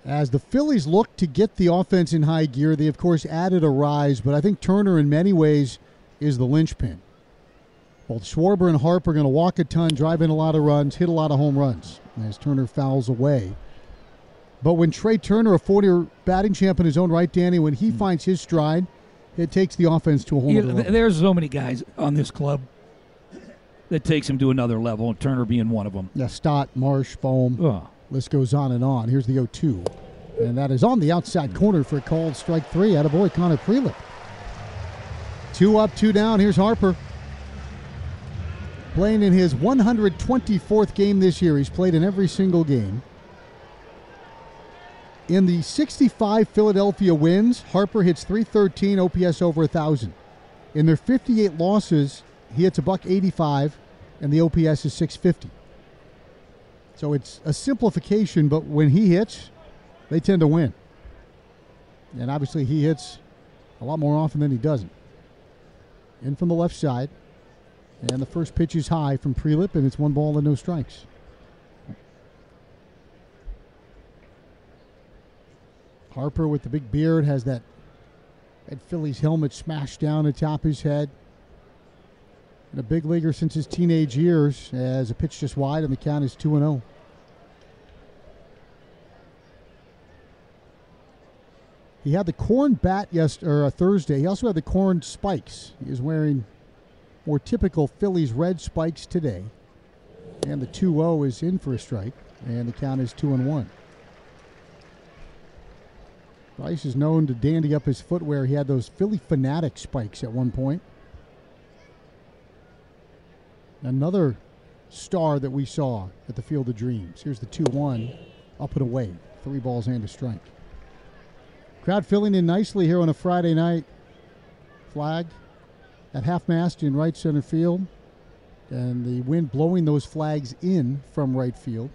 As the Phillies look to get the offense in high gear, they, of course, added a rise, but I think Turner, in many ways, is the linchpin. Both Schwarber and Harper are going to walk a ton, drive in a lot of runs, hit a lot of home runs as Turner fouls away. But when Trey Turner, a 40-year batting champ in his own right, Danny, when he finds his stride, it takes the offense to a whole other level. There's so many guys on this club that takes him to another level, and Turner being one of them. Yeah, Stott, Marsh, Bohm. List goes on and on. Here's the 0-2. And that is on the outside corner for a called strike three. Attaboy, Connor Prielipp. 2 up, 2 down. Here's Harper. Playing in his 124th game this year. He's played in every single game. In the 65 Philadelphia wins, Harper hits .313, OPS over 1,000. In their 58 losses, he hits .185, and the OPS is .650. So it's a simplification, but when he hits, they tend to win. And obviously he hits a lot more often than he doesn't. In from the left side. And the first pitch is high from Prielipp, and it's 1 ball and no strikes. Harper with the big beard has that Phillies helmet smashed down atop his head. And a big leaguer since his teenage years, as a pitch just wide, and the count is 2-0. He had the corn bat Thursday. He also had the corn spikes. He is wearing more typical Phillies red spikes today. And the 2-0 is in for a strike, and the count is 2-1. Bryce is known to dandy up his footwear. He had those Philly Fanatic spikes at one point. Another star that we saw at the Field of Dreams. Here's the 2-1, up and away. 3 balls and a strike. Crowd filling in nicely here on a Friday night. Flag at half-mast in right center field. And the wind blowing those flags in from right field.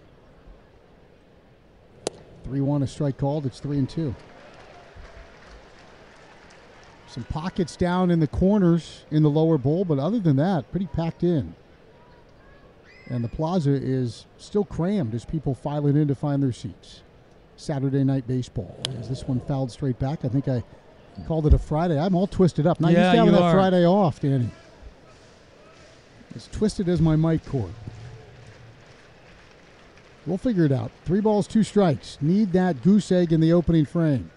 3-1, a strike called. It's 3-2. Some pockets down in the corners in the lower bowl, but other than that, pretty packed in. And the plaza is still crammed as people filing in to find their seats. Saturday night baseball. As this one fouled straight back. I think I called it a Friday. I'm all twisted up. Not used to having that Friday off, Danny. As twisted as my mic cord. We'll figure it out. 3 balls, 2 strikes. Need that goose egg in the opening frame.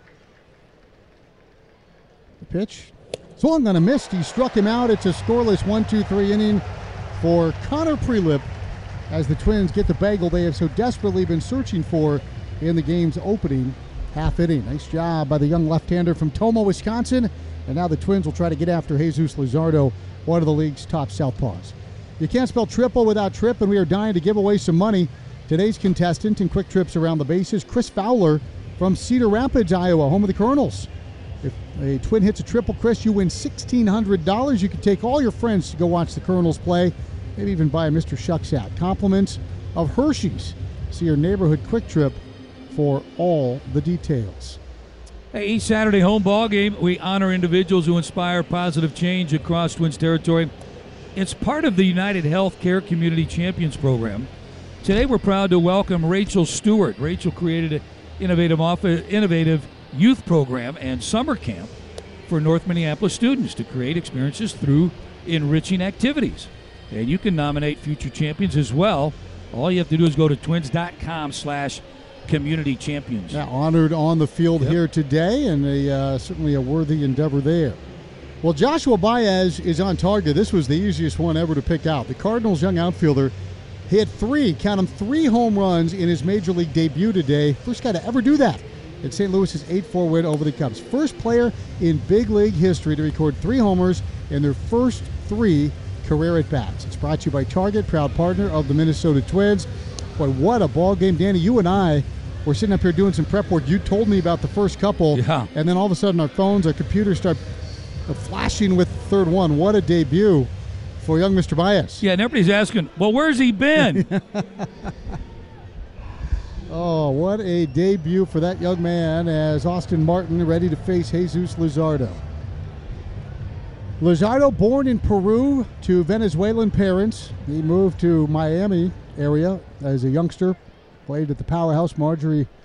The pitch. Swung on a miss. He struck him out. It's a scoreless 1-2-3 inning for Connor Prielipp as the Twins get the bagel they have so desperately been searching for in the game's opening half inning. Nice job by the young left-hander from Tomah, Wisconsin. And now the Twins will try to get after Jesus Luzardo, one of the league's top southpaws. You can't spell triple without Trip, and we are dying to give away some money. Today's contestant in Quick Trips Around the Bases, Chris Fowler from Cedar Rapids, Iowa, home of the Colonels. If a Twin hits a triple, Chris, you win $1,600. You can take all your friends to go watch the Colonels play, maybe even buy a Mr. Shucks hat. Compliments of Hershey's. See your neighborhood Quick Trip for all the details. Hey, each Saturday home ball game, we honor individuals who inspire positive change across Twins territory. It's part of the United Healthcare Community Champions program. Today we're proud to welcome Rachel Stewart. Rachel created an innovative youth program and summer camp for North Minneapolis students to create experiences through enriching activities. And you can nominate future champions as well. All you have to do is go to twins.com/community champions. Yeah, honored on the field here today, and certainly a worthy endeavor there. Well, Joshua Baez is on target. This was the easiest one ever to pick out. The Cardinals' young outfielder hit 3 home runs in his major league debut today. First guy to ever do that at St. Louis's 8-4 win over the Cubs. First player in big league history to record 3 homers in their first 3 career at-bats. It's brought to you by Target, proud partner of the Minnesota Twins. Boy, what a ball game. Danny, you and I were sitting up here doing some prep work. You told me about the first couple, and then all of a sudden our phones, our computers start flashing with the third one. What a debut for young Mr. Baez. Yeah, and everybody's asking, well, where's he been? Oh, what a debut for that young man as Austin Martin ready to face Jesus Luzardo. Luzardo, born in Peru to Venezuelan parents. He moved to Miami area as a youngster, played at the powerhouse Marjorie